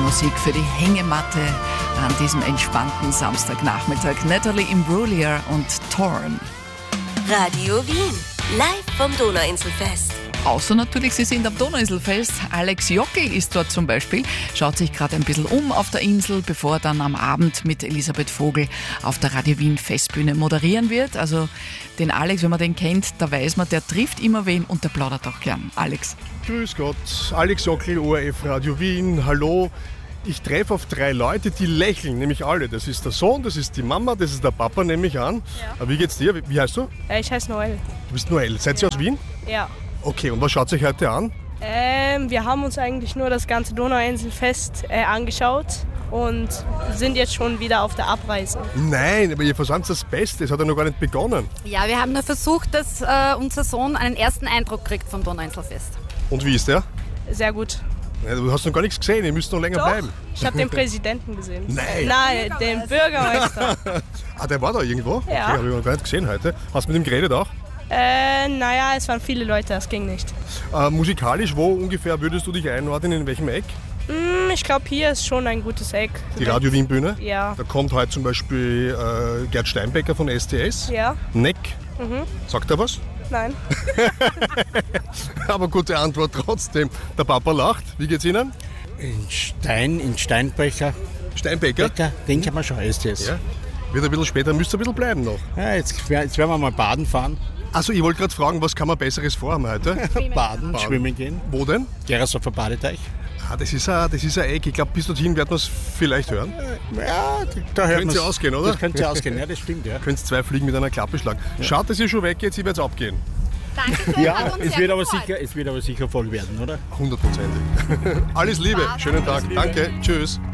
Musik für die Hängematte an diesem entspannten Samstagnachmittag. Natalie Imbruglia und Torn. Radio Wien, live vom Donauinselfest. Außer natürlich, Sie sind am Donauinselfest. Alex Jockel ist dort zum Beispiel, schaut sich gerade ein bisschen um auf der Insel, bevor er dann am Abend mit Elisabeth Vogel auf der Radio Wien Festbühne moderieren wird. Also den Alex, wenn man den kennt, da weiß man, der trifft immer wen und der plaudert auch gern. Alex. Grüß Gott, Alex Jockel, ORF Radio Wien, hallo. Ich treffe auf 3 Leute, die lächeln, nämlich alle. Das ist der Sohn, das ist die Mama, das ist der Papa, nehme ich an. Ja. Aber wie geht's dir? Wie heißt du? Ich heiße Noel. Du bist Noel. Seid ihr aus Wien? Ja. Okay, und was schaut euch heute an? Wir haben uns eigentlich nur das ganze Donauinselfest angeschaut und sind jetzt schon wieder auf der Abreise. Nein, aber ihr versäumt das Beste, es hat ja noch gar nicht begonnen. Ja, wir haben nur versucht, dass unser Sohn einen ersten Eindruck kriegt vom Donauinselfest. Und wie ist der? Sehr gut. Ja, du hast noch gar nichts gesehen, ihr müsst noch länger bleiben. Ich habe den Präsidenten gesehen. Nein, den Bürgermeister. Der war da irgendwo? Ja. Okay, habe ich noch gar nicht gesehen heute. Hast du mit ihm geredet auch? Naja, es waren viele Leute, das ging nicht. Musikalisch, wo ungefähr würdest du dich einordnen, in welchem Eck? Ich glaube, hier ist schon ein gutes Eck. Die Radio Wien Bühne? Ja. Da kommt heute zum Beispiel Gerd Steinbecker von STS. Ja. Neck. Sagt er was? Nein. Aber gute Antwort trotzdem. Der Papa lacht. Wie geht's Ihnen? In Steinbecker. Steinbecker? Den kann man schon, STS. Ja. Wird ein bisschen später, müsst ihr ein bisschen bleiben noch. Ja, jetzt werden wir mal baden fahren. Also ich wollte gerade fragen, was kann man Besseres vorhaben heute? Baden, schwimmen gehen. Wo denn? Gerasdorfer Badeteich. Das ist ein Eck. Ich glaube, bis dorthin werden wir es vielleicht hören. Ja, da hört man Könnte ausgehen, oder? Das könnte ausgehen, ja, das stimmt, ja. Könnt 2 Fliegen mit einer Klappe schlagen. Ja. Schaut, dass ihr schon weg jetzt, ich werde es abgehen. Danke. Ja, es wird aber sicher voll werden, oder? 100%. Alles Liebe, schönen Tag. Danke, tschüss.